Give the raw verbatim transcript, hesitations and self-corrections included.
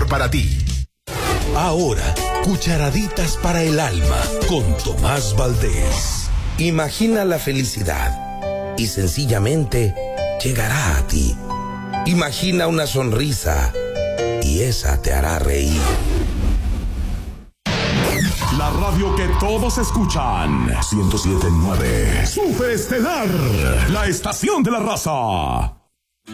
mejor para ti. Ahora, cucharaditas para el alma con Tomás Valdés. Imagina la felicidad y sencillamente llegará a ti. Imagina una sonrisa y esa te hará reír. La radio que todos escuchan. ciento siete punto nueve. Superestelar. La estación de la raza.